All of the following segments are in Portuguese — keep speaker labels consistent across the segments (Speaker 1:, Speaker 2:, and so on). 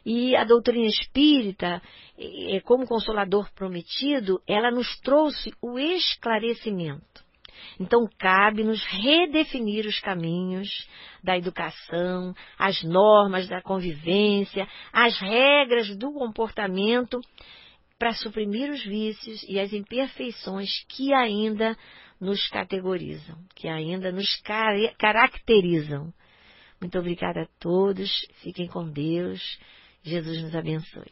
Speaker 1: E a doutrina espírita, como consolador prometido, ela nos trouxe o esclarecimento. Então, cabe-nos redefinir os caminhos da educação, as normas da convivência, as regras do comportamento, para suprimir os vícios e as imperfeições que ainda nos categorizam, que ainda nos caracterizam. Muito obrigada a todos, fiquem com Deus, Jesus nos abençoe.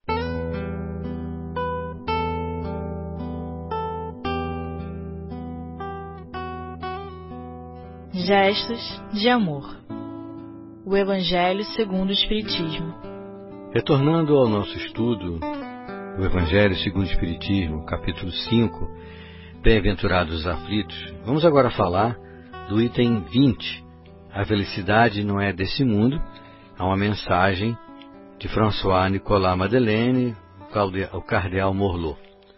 Speaker 2: Gestos de amor. O Evangelho segundo o Espiritismo.
Speaker 3: Retornando ao nosso estudo do Evangelho segundo o Espiritismo, capítulo 5, Bem-aventurados os aflitos, vamos agora falar do item 20, A felicidade não é desse mundo, a uma mensagem de François-Nicolas Madeleine, o cardeal Morlot.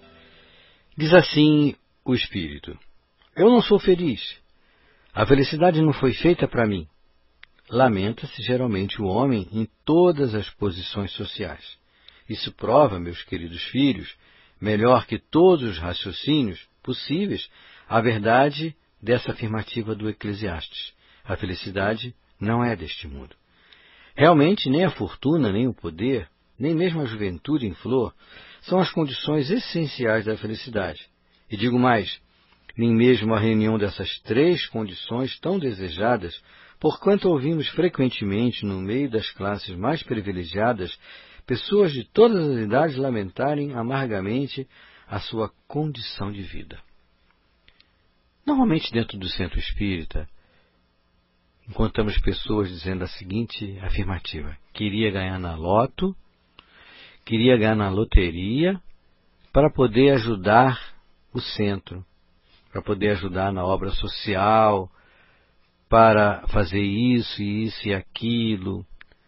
Speaker 3: Diz assim o Espírito: eu não sou feliz. A felicidade não foi feita para mim. Lamenta-se geralmente o homem em todas as posições sociais. Isso prova, meus queridos filhos, melhor que todos os raciocínios possíveis, a verdade dessa afirmativa do Eclesiastes. A felicidade não é deste mundo. Realmente, nem a fortuna, nem o poder, nem mesmo a juventude em flor, são as condições essenciais da felicidade. E digo mais, nem mesmo a reunião dessas três condições tão desejadas, porquanto ouvimos frequentemente, no meio das classes mais privilegiadas, pessoas de todas as idades lamentarem amargamente a sua condição de vida. Normalmente, dentro do centro espírita, encontramos pessoas dizendo a seguinte afirmativa: queria ganhar na loto, queria ganhar na loteria, para poder ajudar o centro, para poder ajudar na obra social, para fazer isso e aquilo.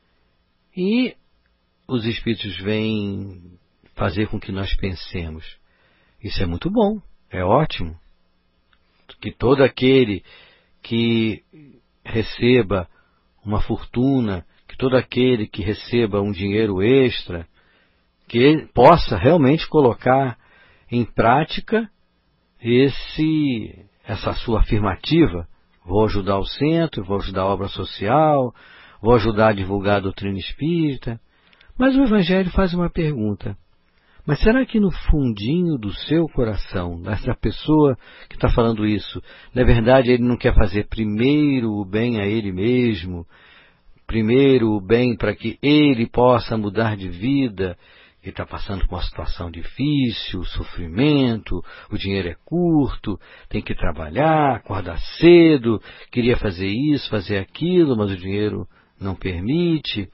Speaker 3: E os espíritos vêm fazer com que nós pensemos: isso é muito bom, é ótimo, que todo aquele que receba uma fortuna, que todo aquele que receba um dinheiro extra, que ele possa realmente colocar em prática essa sua afirmativa: vou ajudar o centro, vou ajudar a obra social, vou ajudar a divulgar a doutrina espírita. Mas o Evangelho faz uma pergunta: mas será que no fundinho do seu coração, dessa pessoa que está falando isso, na verdade ele não quer fazer primeiro o bem a ele mesmo, primeiro o bem para que ele possa mudar de vida? Ele está passando por uma situação difícil, sofrimento, o dinheiro é curto, tem que trabalhar, acordar cedo, queria fazer isso, fazer aquilo, mas o dinheiro não permite.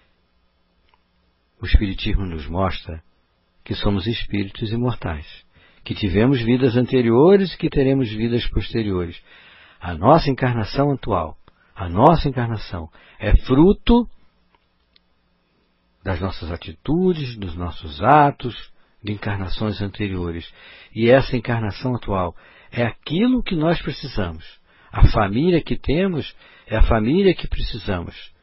Speaker 3: O Espiritismo nos mostra que somos espíritos imortais, que tivemos vidas anteriores e que teremos vidas posteriores. A nossa encarnação atual, a nossa encarnação é fruto das nossas atitudes, dos nossos atos, de encarnações anteriores. E essa encarnação atual é aquilo que nós precisamos. A família que temos é a família que precisamos.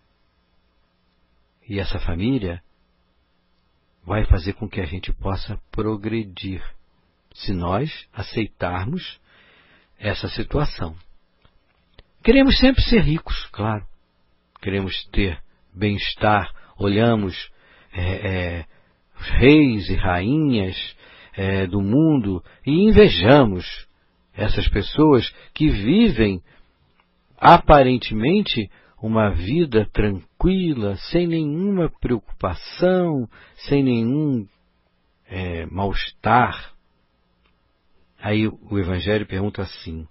Speaker 3: E essa família vai fazer com que a gente possa progredir, se nós aceitarmos essa situação. Queremos sempre ser ricos, claro. Queremos ter bem-estar. Olhamos os reis e rainhas do mundo e invejamos essas pessoas que vivem aparentemente uma vida tranquila, sem nenhuma preocupação, sem nenhum mal-estar. Aí o Evangelho pergunta assim: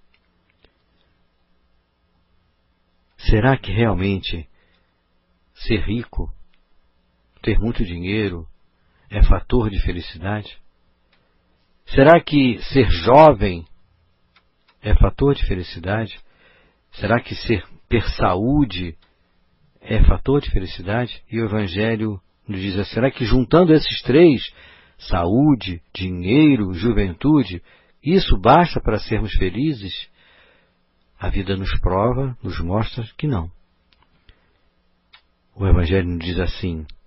Speaker 3: será que realmente ser rico, ter muito dinheiro, é fator de felicidade? Será que ser jovem é fator de felicidade? Será que ter saúde é fator de felicidade? E o Evangelho nos diz: será que juntando esses três, saúde, dinheiro, juventude, isso basta para sermos felizes? A vida nos prova, nos mostra que não. O Evangelho nos diz assim: